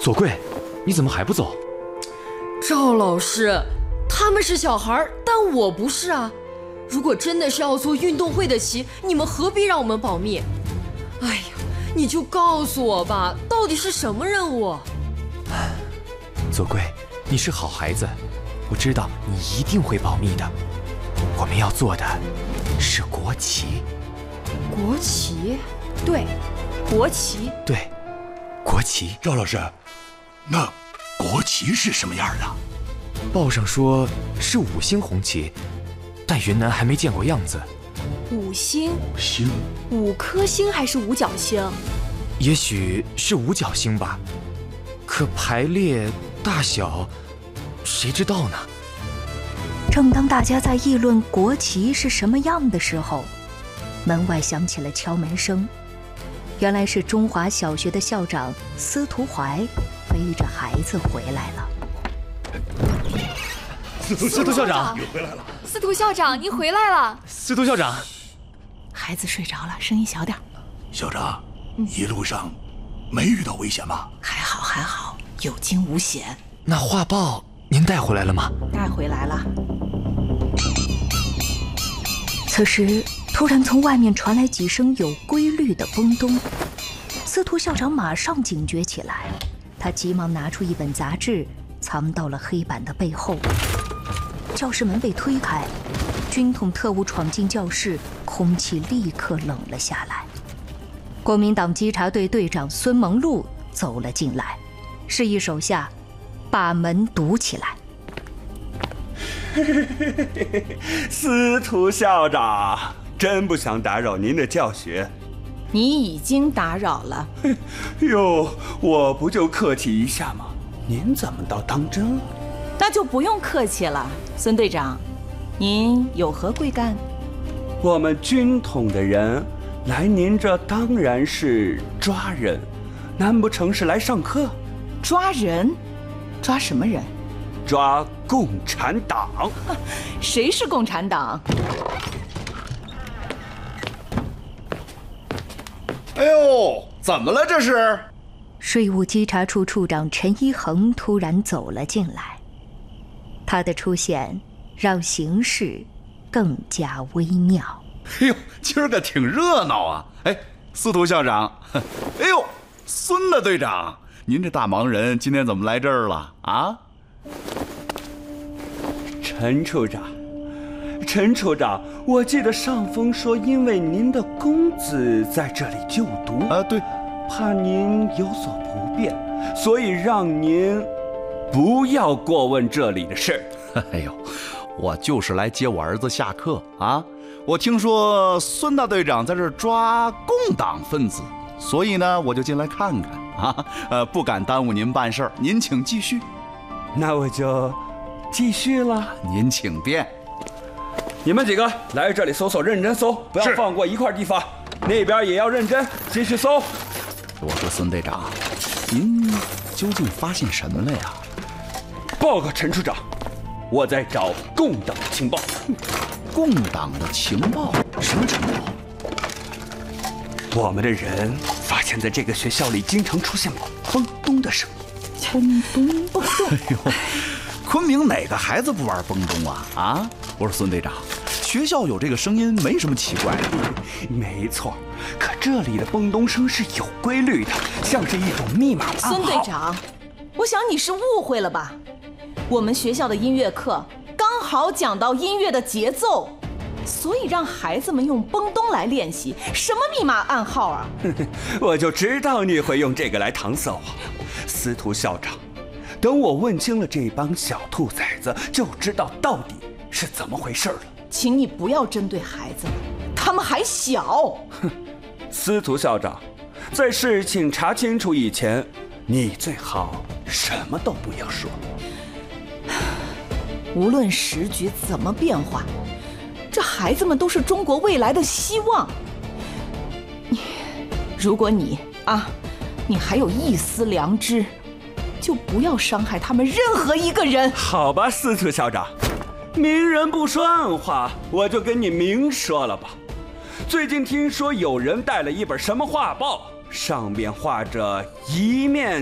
左贵，你怎么还不走？ 赵老师，他们是小孩，但我不是啊。如果真的是要做运动会的旗，你们何必让我们保密？哎呀，你就告诉我吧，到底是什么任务？ 左贵，你是好孩子，我知道你一定会保密的。我们要做的是国旗。 国旗？ 对，国旗。 对，国旗。 赵老师，那国旗是什么样的？ 报上说是5星红旗，但云南还没见过样子。 5星 5 颗星还是5角星？ 也许是5角星吧，可排列大小，谁知道呢？ 正当大家在议论国旗是什么样的时候，门外响起了敲门声。原来是中华小学的校长司徒怀背着孩子回来了。 司徒校长， 你回来了。 司徒校长，您回来了。 司徒校长， 孩子睡着了，声音小点。 校长，一路上没遇到危险吧？ 还好，有惊无险。 那画报您带回来了吗？ 带回来了。 此时突然从外面传来几声有规律的嘣咚，司徒校长马上警觉起来，他急忙拿出一本杂志，藏到了黑板的背后。教室门被推开，军统特务闯进教室，空气立刻冷了下来。国民党稽查队队长孙蒙禄走了进来，示意手下把门堵起来。 司徒校长，真不想打扰您的教学。 你已经打扰了。 哟，我不就客气一下吗？您怎么倒当真了？ 那就不用客气了，孙队长，您有何贵干？ 我们军统的人来您这当然是抓人，难不成是来上课？ 抓人？抓什么人？ 抓共产党。 谁是共产党？ 哎呦，怎么了这是？ 税务稽查处处长陈一恒突然走了进来，他的出现让形势更加微妙。 哎呦，今儿个挺热闹啊！哎，司徒校长，哎呦，孙大队长，您这大忙人今天怎么来这儿了啊？ 陈处长，我记得上峰说，因为您的公子在这里就读啊，对， 怕您有所不便，所以让您不要过问这里的事。 哎呦，我就是来接我儿子下课啊。我听说孙大队长在这儿抓共党分子，所以呢，我就进来看看啊。不敢耽误您办事儿，您请继续。 那我就继续了。 您请便。 你们几个来这里搜，认真搜，不要放过一块地方。那边也要认真，继续搜。 我说孙队长，您究竟发现什么了呀？ 报告陈处长，我在找共党的情报。 共党的情报？什么情报？ 我们的人发现，在这个学校里经常出现蹦咚的声音。 蹦咚！ 哎呦，昆明哪个孩子不玩蹦咚啊？啊！我说孙队长，学校有这个声音没什么奇怪的。 没错，可这里的蹦咚声是有规律的，像是一种密码暗号。 孙队长，我想你是误会了吧？我们学校的音乐课刚好讲到音乐的节奏，所以让孩子们用蹦咚来练习。什么密码暗号啊？ 我就知道你会用这个来搪塞我，司徒校长。等我问清了这帮小兔崽子，就知道到底是怎么回事了。 请你不要针对孩子们，他们还小。 司徒校长，在事情查清楚以前，你最好什么都不要说。 无论时局怎么变化，这孩子们都是中国未来的希望。如果你还有一丝良知，就不要伤害他们任何一个人。 好吧，司徒校长，明人不说暗话，我就跟你明说了吧。最近听说有人带了一本什么画报，上面画着一面